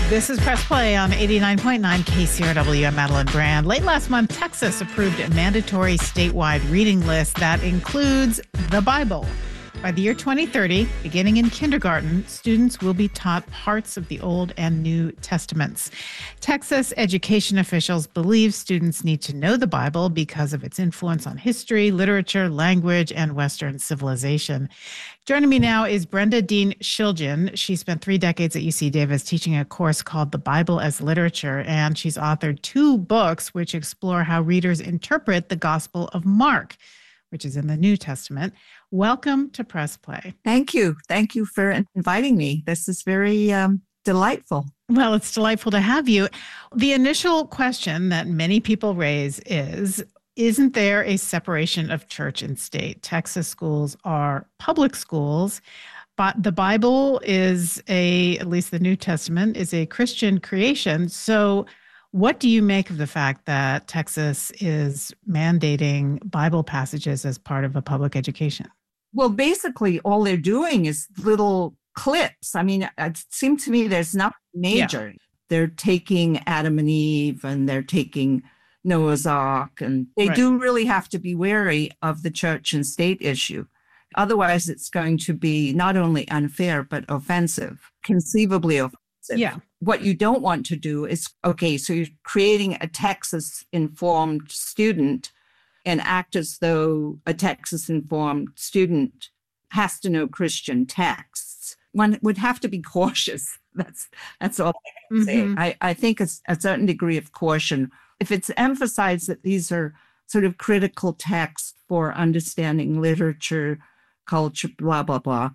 This is Press Play on 89.9 KCRW. I'm Madeline Brand. Late last month, Texas approved a mandatory statewide reading list that includes the Bible. By the year 2030, beginning in kindergarten, students will be taught parts of the Old and New Testaments. Texas education officials believe students need to know the Bible because of its influence on history, literature, language, and Western civilization. Joining me now is Brenda Dean Shiljan. She spent 3 decades at UC Davis teaching a course called The Bible as Literature, and she's authored 2 books which explore how readers interpret the Gospel of Mark, which is in the New Testament. Welcome to Press Play. Thank you. Thank you for inviting me. This is very delightful. Well, it's delightful to have you. The initial question that many people raise is, isn't there a separation of church and state? Texas schools are public schools, but the Bible is at least the New Testament, is a Christian creation. So what do you make of the fact that Texas is mandating Bible passages as part of a public education? Well, basically, all they're doing is little clips. I mean, it seems to me there's nothing major. Yeah. They're taking Adam and Eve and they're taking Noah's Ark, and they do really have to be wary of the church and state issue. Otherwise, it's going to be not only unfair, but offensive, conceivably offensive. Yeah. What you don't want to do is, okay, so you're creating a Texas-informed student and act as though a Texas-informed student has to know Christian texts. One would have to be cautious. That's all I can say. I think it's a certain degree of caution. If it's emphasized that these are sort of critical texts for understanding literature, culture, blah, blah, blah,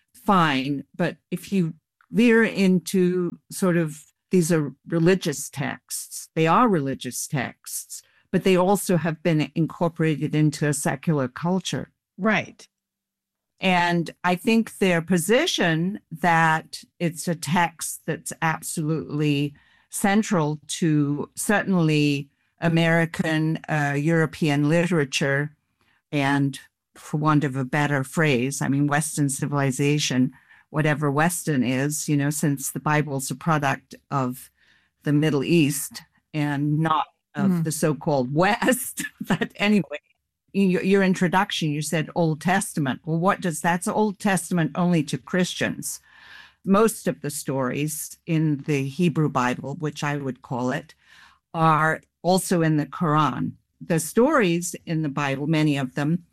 fine. But if you veer into sort of, these are religious texts, they are religious texts, but they also have been incorporated into a secular culture. Right. And I think their position that it's a text that's absolutely central to certainly American, European literature, and for want of a better phrase, I mean, Western civilization, whatever Western is, since the Bible's a product of the Middle East and not of the so-called West. But anyway, your introduction, you said Old Testament. Well, that's Old Testament only to Christians. Most of the stories in the Hebrew Bible, which I would call it, are also in the Quran. The stories in the Bible, many of them,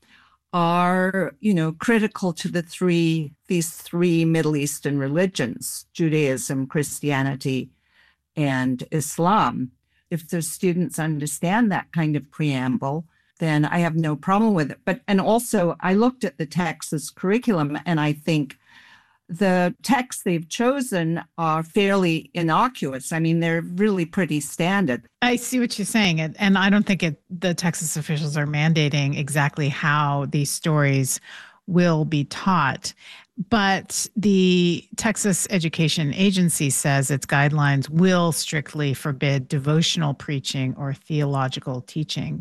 are, critical to these three Middle Eastern religions, Judaism, Christianity, and Islam. If the students understand that kind of preamble, then I have no problem with it. And also, I looked at the Texas curriculum, and I think the texts they've chosen are fairly innocuous. I mean, they're really pretty standard. I see what you're saying. And I don't think the Texas officials are mandating exactly how these stories will be taught. But the Texas Education Agency says its guidelines will strictly forbid devotional preaching or theological teaching.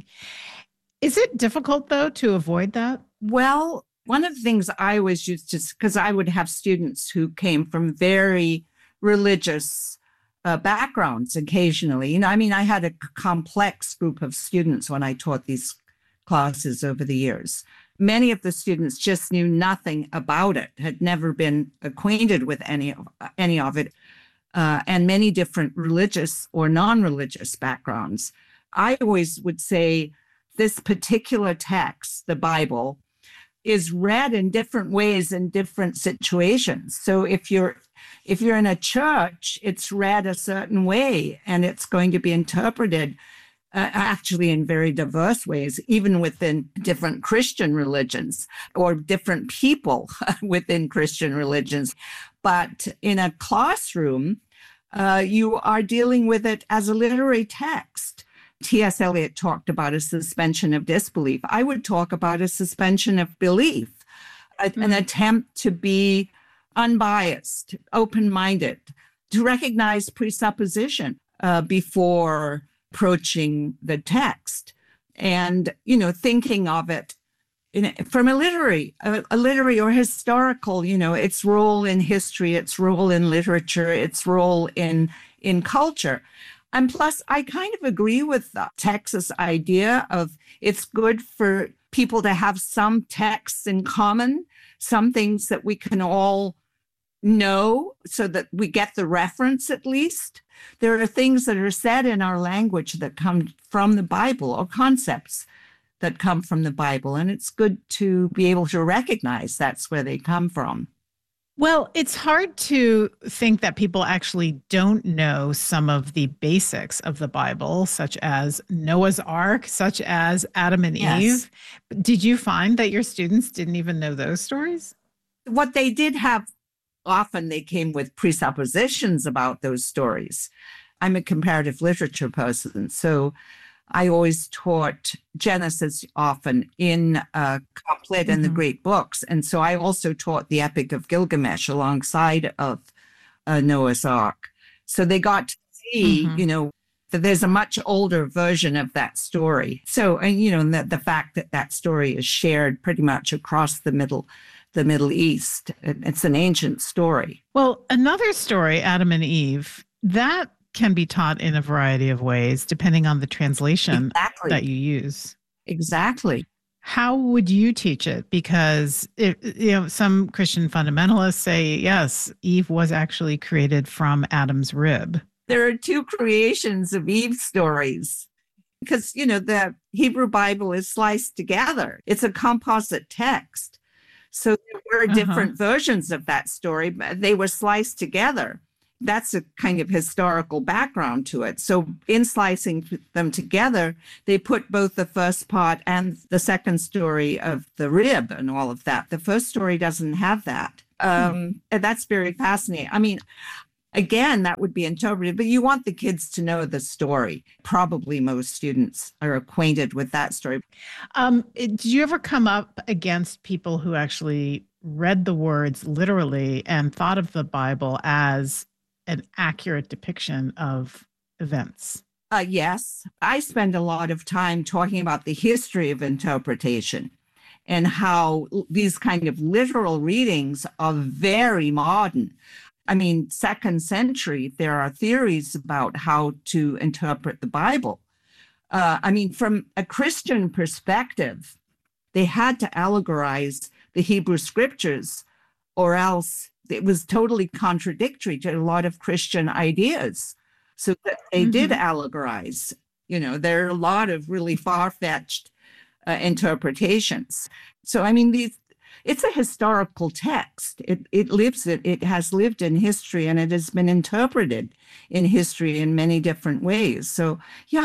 Is it difficult, though, to avoid that? Well, one of the things I always used to, because I would have students who came from very religious backgrounds occasionally. I had a complex group of students when I taught these classes over the years. Many of the students just knew nothing about it, had never been acquainted with any of it, and many different religious or non-religious backgrounds. I always would say this particular text, the Bible, is read in different ways in different situations. So if you're in a church, it's read a certain way, and it's going to be interpreted actually in very diverse ways, even within different Christian religions or different people within Christian religions. But in a classroom, you are dealing with it as a literary text. T.S. Eliot talked about a suspension of disbelief. I would talk about a suspension of belief, an attempt to be unbiased, open-minded, to recognize presupposition before approaching the text, and thinking of it from a literary or historical, its role in history, its role in literature, its role in in culture. And plus, I kind of agree with the Texas idea of it's good for people to have some texts in common, some things that we can all know so that we get the reference at least. There are things that are said in our language that come from the Bible, or concepts that come from the Bible. And it's good to be able to recognize that's where they come from. Well, it's hard to think that people actually don't know some of the basics of the Bible, such as Noah's Ark, such as Adam and Eve. Did you find that your students didn't even know those stories? What they did have, often they came with presuppositions about those stories. I'm a comparative literature person, so I always taught Genesis often in Couplet and the great books. And so I also taught the Epic of Gilgamesh alongside of Noah's Ark. So they got to see, that there's a much older version of that story. So, and the fact that that story is shared pretty much across the Middle East. It's an ancient story. Well, another story, Adam and Eve, that can be taught in a variety of ways, depending on the translation that you use. Exactly. How would you teach it? Because some Christian fundamentalists say, yes, Eve was actually created from Adam's rib. There are two creations of Eve stories because, the Hebrew Bible is sliced together. It's a composite text. So there were different versions of that story, but they were sliced together. That's a kind of historical background to it. So in slicing them together, they put both the first part and the second story of the rib and all of that. The first story doesn't have that. And that's very fascinating. I mean, again, that would be interpreted, but you want the kids to know the story. Probably most students are acquainted with that story. Did you ever come up against people who actually read the words literally and thought of the Bible as an accurate depiction of events? Yes. I spend a lot of time talking about the history of interpretation and how these kind of literal readings are very modern. I mean, 2nd century, there are theories about how to interpret the Bible. From a Christian perspective, they had to allegorize the Hebrew scriptures, or else it was totally contradictory to a lot of Christian ideas. So that they did allegorize. There are a lot of really far-fetched interpretations. So, it's a historical text. It has lived in history, and it has been interpreted in history in many different ways. So,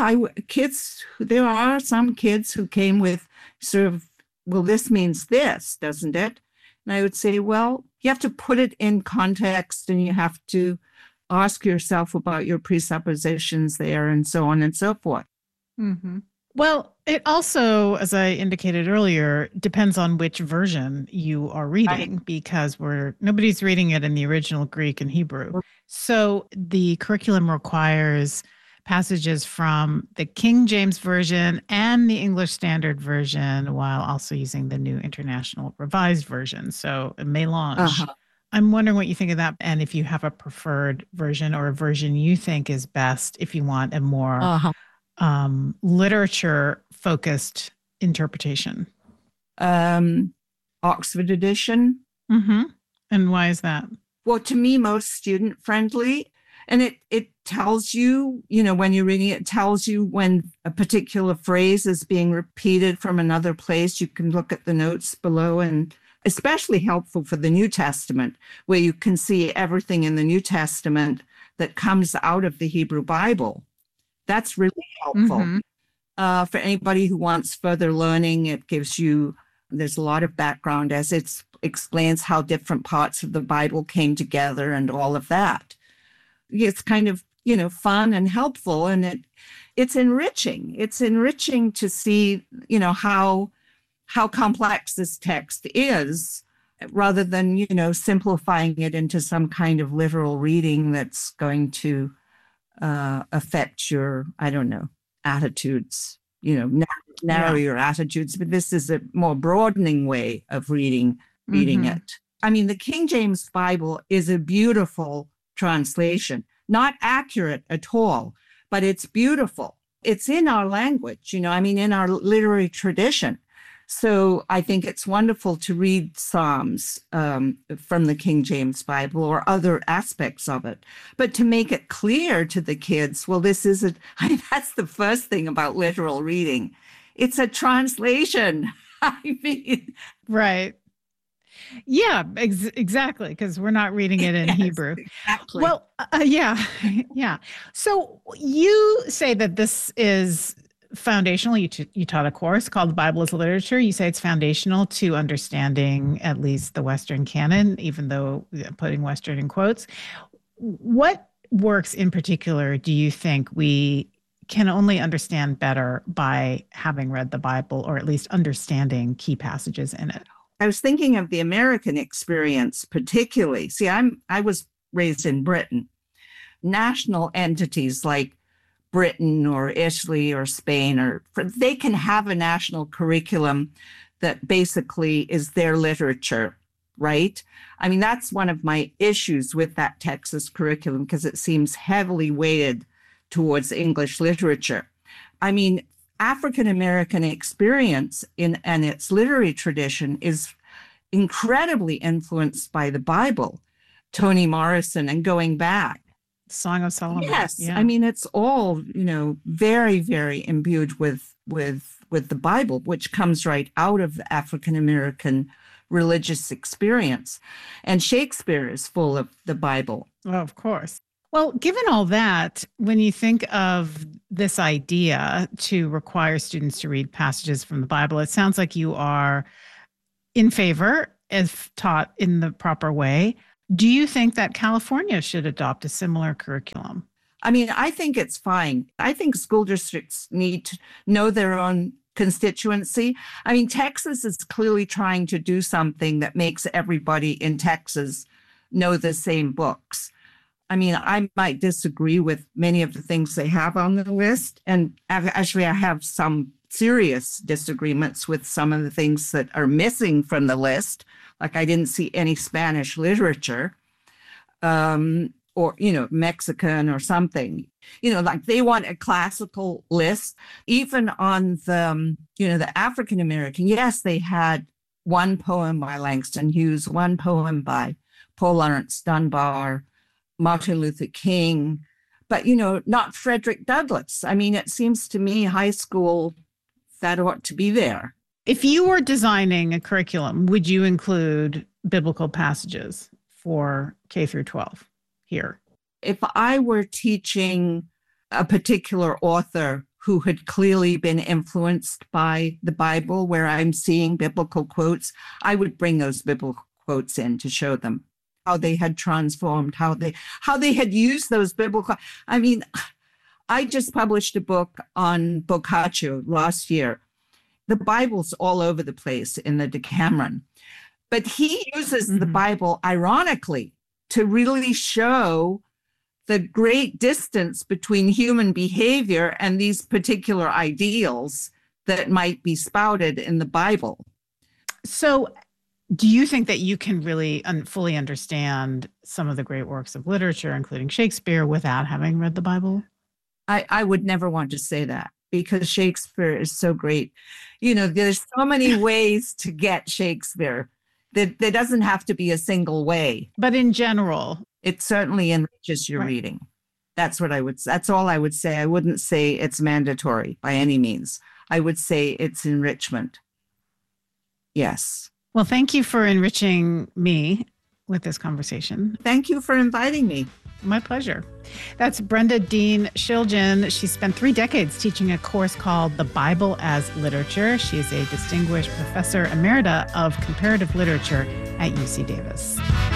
there are some kids who came with sort of, well, this means this, doesn't it? And I would say, well, you have to put it in context, and you have to ask yourself about your presuppositions there, and so on and so forth. Mm-hmm. Well, it also, as I indicated earlier, depends on which version you are reading, because nobody's reading it in the original Greek and Hebrew. So the curriculum requires passages from the King James Version and the English Standard Version, while also using the New International Revised Version. So a mélange. I'm wondering what you think of that, and if you have a preferred version or a version you think is best if you want a more literature-focused interpretation. Oxford edition. And why is that? Well, to me, most student-friendly. And it tells you, when you're reading it, it tells you when a particular phrase is being repeated from another place. You can look at the notes below, and especially helpful for the New Testament, where you can see everything in the New Testament that comes out of the Hebrew Bible. That's really helpful. For anybody who wants further learning, there's a lot of background as it explains how different parts of the Bible came together and all of that. It's kind of, fun and helpful, and it's enriching. It's enriching to see, how complex this text is, rather than, simplifying it into some kind of literal reading that's going to affect your, attitudes, narrow your attitudes. But this is a more broadening way of reading it. The King James Bible is a beautiful translation. not accurate at all, but it's beautiful. It's in our language, in our literary tradition. So I think it's wonderful to read Psalms from the King James Bible or other aspects of it. But to make it clear to the kids, well, that's the first thing about literal reading. It's a translation. Right. Yeah, exactly. Because we're not reading it in Hebrew. Exactly. Well, yeah. Yeah. So you say that this is foundational. You taught a course called The Bible as Literature. You say it's foundational to understanding at least the Western canon, even though putting Western in quotes. What works in particular do you think we can only understand better by having read the Bible, or at least understanding key passages in it? I was thinking of the American experience particularly. See, I was raised in Britain. National entities like Britain or Italy or Spain, they can have a national curriculum that basically is their literature, right? I mean, that's one of my issues with that Texas curriculum, because it seems heavily weighted towards English literature. I mean, African American experience and its literary tradition is incredibly influenced by the Bible, Toni Morrison, and going back. Song of Solomon. Yes. Yeah. I mean, it's all, very, very imbued with the Bible, which comes right out of the African American religious experience. And Shakespeare is full of the Bible. Oh, of course. Well, given all that, when you think of this idea to require students to read passages from the Bible, it sounds like you are in favor, if taught in the proper way. Do you think that California should adopt a similar curriculum? I mean, I think it's fine. I think school districts need to know their own constituency. I mean, Texas is clearly trying to do something that makes everybody in Texas know the same books. I mean, I might disagree with many of the things they have on the list. And actually, I have some serious disagreements with some of the things that are missing from the list. Like, I didn't see any Spanish literature, or, Mexican or something. Like, they want a classical list. Even on the African American, yes, they had one poem by Langston Hughes, one poem by Paul Laurence Dunbar, Martin Luther King, but, not Frederick Douglass. I mean, it seems to me high school, that ought to be there. If you were designing a curriculum, would you include biblical passages for K through 12 here? If I were teaching a particular author who had clearly been influenced by the Bible, where I'm seeing biblical quotes, I would bring those biblical quotes in to show them how they had transformed, how they had used those biblical. I mean, I just published a book on Boccaccio last year. The Bible's all over the place in the Decameron, but he uses the Bible, ironically, to really show the great distance between human behavior and these particular ideals that might be spouted in the Bible. So do you think that you can really fully understand some of the great works of literature, including Shakespeare, without having read the Bible? I would never want to say that, because Shakespeare is so great. There's so many ways to get Shakespeare. There doesn't have to be a single way. But in general, it certainly enriches your reading. That's all I would say. I wouldn't say it's mandatory by any means. I would say it's enrichment. Yes. Well, thank you for enriching me with this conversation. Thank you for inviting me. My pleasure. That's Brenda Dean Shiljan. She spent 3 decades teaching a course called The Bible as Literature. She is a distinguished professor emerita of comparative literature at UC Davis.